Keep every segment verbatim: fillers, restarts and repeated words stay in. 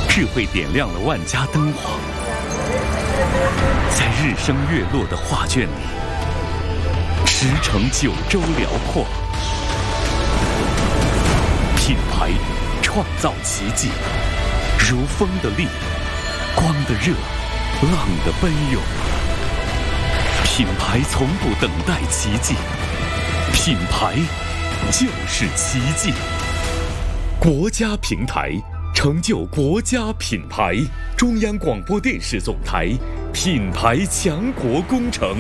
智慧点亮了万家灯火，在日升月落的画卷里，驰骋九州辽阔。品牌创造奇迹，如风的力，光的热，浪的奔涌。品牌从不等待奇迹，品牌就是奇迹。国家平台，成就国家品牌。中央广播电视总台品牌强国工程。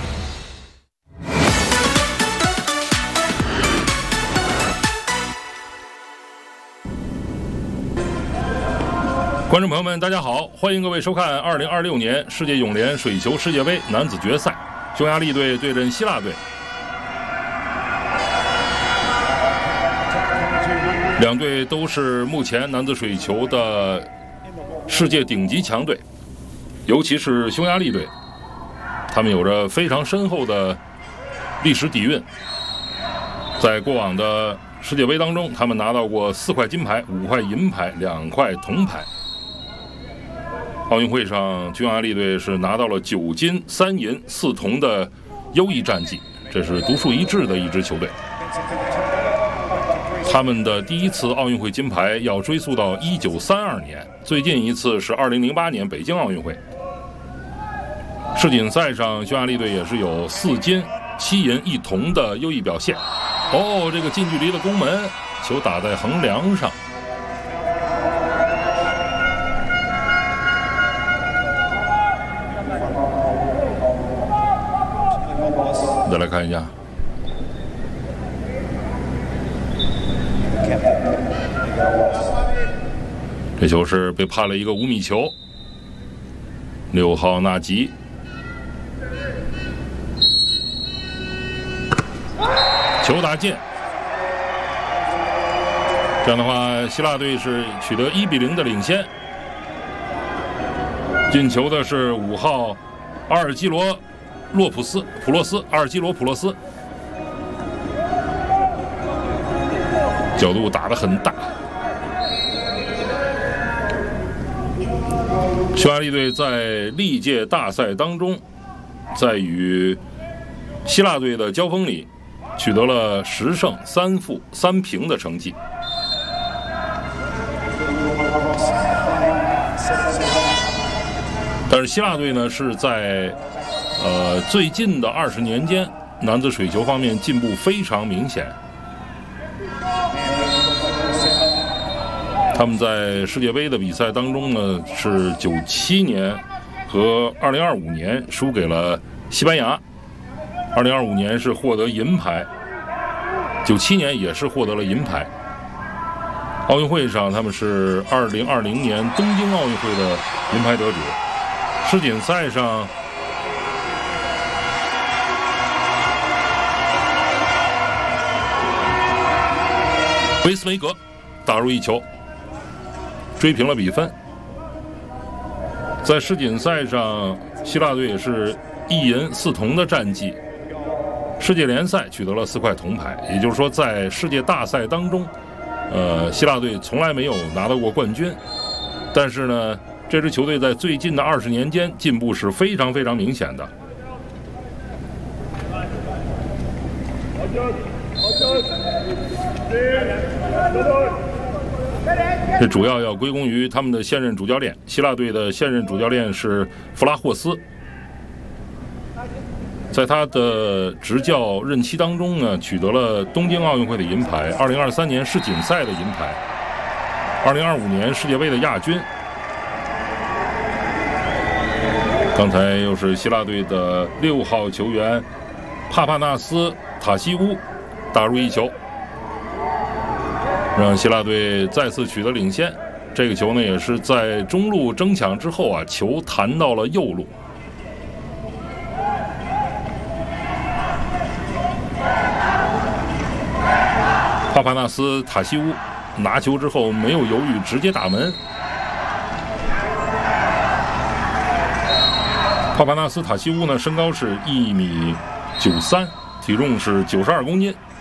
观众朋友们，大家好，欢迎各位收看二零二六年世界泳联水球世界杯男子决赛，匈牙利队对阵希腊队。两队都是目前男子水球的世界顶级强队，尤其是匈牙利队，他们有着非常深厚的历史底蕴。在过往的世界杯当中，他们拿到过四块金牌、五块银牌、两块铜牌。奥运会上，匈牙利队是拿到了九金三银四铜的优异战绩，这是独树一帜的一支球队。他们的第一次奥运会金牌要追溯到一九三二年，最近一次是二零零八年北京奥运会。世锦赛上，匈牙利队也是有四金七银一铜的优异表现。哦，这个近距离的攻门，球打在横梁上。再来看一下，这球是被判了一个五米球。六号纳吉，球打进。这样的话，希腊队是取得一比零的领先。进球的是五号阿尔基罗洛普斯普洛斯阿尔基罗普洛斯，角度打得很大。匈牙利队在历届大赛当中，在与希腊队的交锋里取得了十胜三负三平的成绩。但是希腊队呢是在呃最近的二十年间，男子水球方面进步非常明显。他们在世界杯的比赛当中呢，是九七年和二零二五年输给了西班牙，二零二五年是获得银牌，九七年也是获得了银牌。奥运会上他们是二零二零年东京奥运会的银牌得主。世锦赛上维斯维格打入一球，追平了比分。在世锦赛上，希腊队也是一银四铜的战绩。世界联赛取得了四块铜牌，也就是说，在世界大赛当中，呃，希腊队从来没有拿到过冠军。但是呢，这支球队在最近的二十年间进步是非常非常明显的。这主要要归功于他们的现任主教练，希腊队的现任主教练是弗拉霍斯。在他的执教任期当中呢，取得了东京奥运会的银牌，二零二三年世锦赛的银牌，二零二五年世界杯的亚军。刚才又是希腊队的六号球员帕帕纳斯塔西乌打入一球，让希腊队再次取得领先。这个球呢，也是在中路争抢之后啊，球弹到了右路。帕帕纳斯塔西乌拿球之后没有犹豫，直接打门。帕帕纳斯塔西乌呢，身高是一米九三，体重是九十二公斤。